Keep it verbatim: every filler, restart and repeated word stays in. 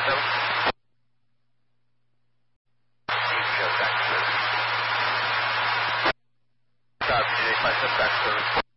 seven. Show back service. Stop, J J five seven back service.